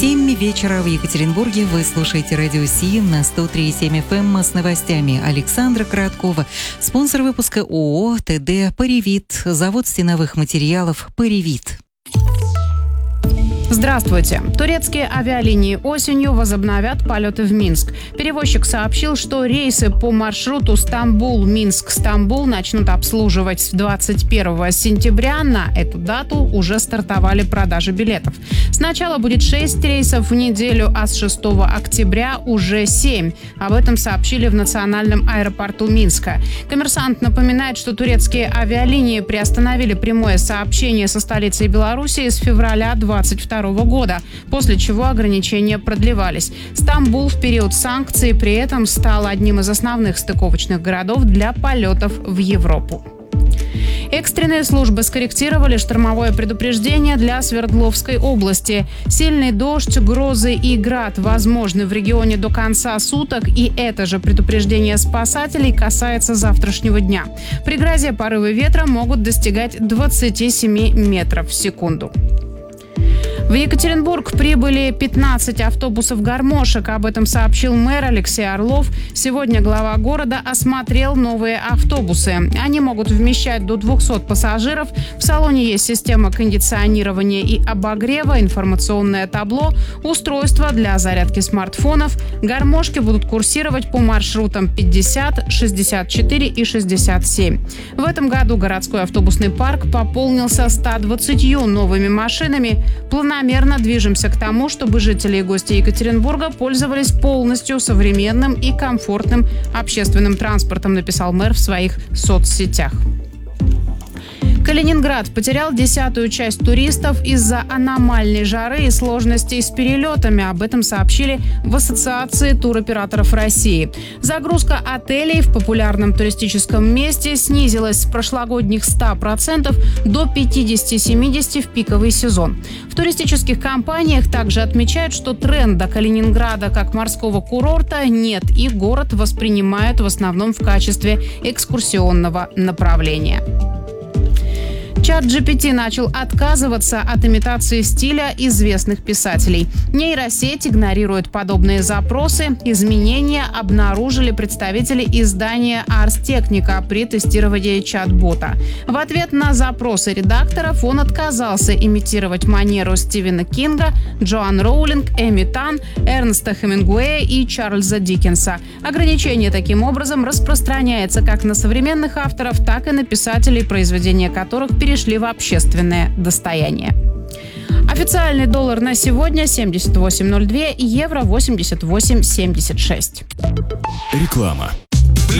7 вечера в Екатеринбурге. Вы слушаете радио Си на 103,7 FM с новостями. Александра Короткова. Спонсор выпуска ООО ТД «Паривит». Завод стеновых материалов «Паривит». Здравствуйте. Турецкие авиалинии осенью возобновят полеты в Минск. Перевозчик сообщил, что рейсы по маршруту Стамбул-Минск-Стамбул начнут обслуживать с 21 сентября. На эту дату уже стартовали продажи билетов. Сначала будет 6 рейсов в неделю, а с 6 октября уже 7. Об этом сообщили в национальном аэропорту Минска. «Коммерсант» напоминает, что турецкие авиалинии приостановили прямое сообщение со столицей Беларуси с февраля 2022 года, после чего ограничения продлевались. Стамбул в период санкций при этом стал одним из основных стыковочных городов для полетов в Европу. Экстренные службы скорректировали штормовое предупреждение для Свердловской области. Сильный дождь, грозы и град возможны в регионе до конца суток, и это же предупреждение спасателей касается завтрашнего дня. При грозе порывы ветра могут достигать 27 метров в секунду. В Екатеринбург прибыли 15 автобусов-гармошек. Об этом сообщил мэр Алексей Орлов. Сегодня глава города осмотрел новые автобусы. Они могут вмещать до 200 пассажиров. В салоне есть система кондиционирования и обогрева, информационное табло, устройство для зарядки смартфонов. Гармошки будут курсировать по маршрутам 50, 64 и 67. В этом году городской автобусный парк пополнился 120 новыми машинами. Планомерно движемся к тому, чтобы жители и гости Екатеринбурга пользовались полностью современным и комфортным общественным транспортом, написал мэр в своих соцсетях. Калининград потерял 10-ю часть туристов из-за аномальной жары и сложностей с перелетами. Об этом сообщили в Ассоциации туроператоров России. Загрузка отелей в популярном туристическом месте снизилась с прошлогодних 100% до 50-70% в пиковый сезон. В туристических компаниях также отмечают, что тренда Калининграда как морского курорта нет, и город воспринимают в основном в качестве экскурсионного направления. Чат GPT начал отказываться от имитации стиля известных писателей. Нейросеть игнорирует подобные запросы. Изменения обнаружили представители издания Ars Technica при тестировании чат-бота. В ответ на запросы редакторов он отказался имитировать манеру Стивена Кинга, Джоан Роулинг, Эми Тан, Эрнста Хемингуэя и Чарльза Диккенса. Ограничение таким образом распространяется как на современных авторов, так и на писателей, произведения которых перешли в общественное достояние. Официальный доллар на сегодня 78.02 и евро 88.76. Реклама.